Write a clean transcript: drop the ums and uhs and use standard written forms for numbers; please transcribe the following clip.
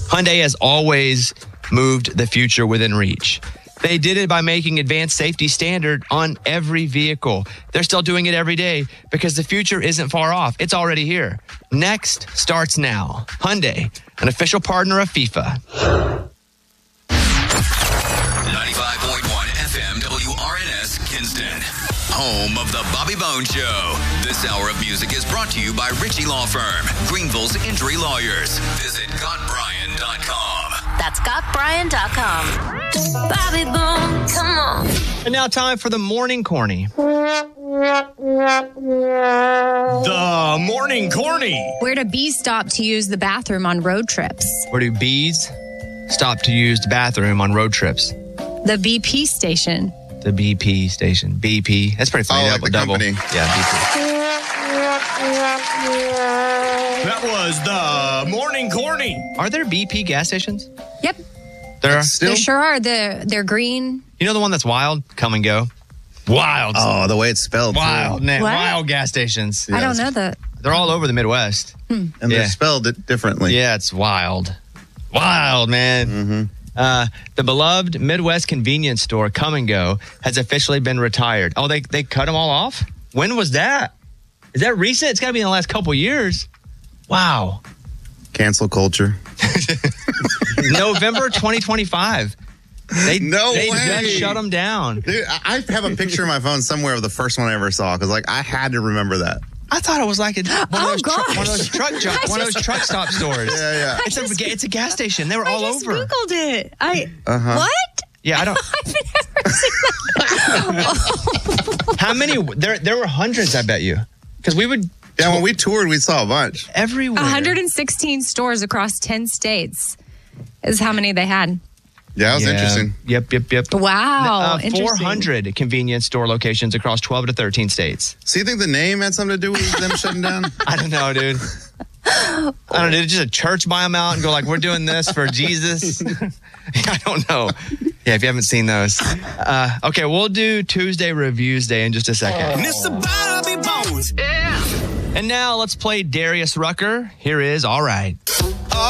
Hyundai has always moved the future within reach. They did it by making advanced safety standard on every vehicle. They're still doing it every day because the future isn't far off. It's already here. Next starts now. Hyundai, an official partner of FIFA. 95.1 FM WRNS Kinston. Home of the Bobby Bones Show. This hour of music is brought to you by Ritchie Law Firm, Greenville's injury lawyers. Visit GotBrian.com. That's GotBrian.com. Bobby Bones, come on. And now time for the Morning Corny. The Morning Corny. Where do bees stop to use the bathroom on road trips? Where do bees stop to use the bathroom on road trips? The BP station. The BP station. BP. That's pretty funny. Oh, like the company. Yeah, BP. That was the Morning Corny. Are there BP gas stations? Yep. There are? Still? There sure are. They're green. You know the one that's wild? Come and go. Wild. Oh, the way it's spelled. Wild. Too. Man, What? wild gas stations. I don't know that. They're all over the Midwest. And Yeah. they're spelled it differently. Yeah, it's wild. Wild, man. Mm-hmm. The beloved Midwest convenience store, Come and Go, has officially been retired. Oh, they cut them all off? When was that? Is that recent? It's got to be in the last couple years. Wow. Cancel culture. November 2025. They way. just shut them down. Dude, I have a picture on my phone somewhere of the first one I ever saw because, I had to remember that. I thought it was like one of those truck stop stores. Yeah. It's a gas station. They were all I just over. Googled it. Uh-huh. What? Yeah, I don't. I've never seen that. How many? There were hundreds, I bet you. Because we would. Yeah, when we toured, we saw a bunch. Everywhere. 116 stores across 10 states is how many they had. Yeah, it was interesting. Yep. Wow. Interesting. 400 convenience store locations across 12 to 13 states. So you think the name had something to do with them shutting down? I don't know, dude. I don't know. Did just a church buy them out and go like, we're doing this for Jesus? I don't know. Yeah, if you haven't seen those. Okay, we'll do Tuesday Reviews Day in just a second. Mr. Bobby Bones. And now let's play Darius Rucker. Here is All Right.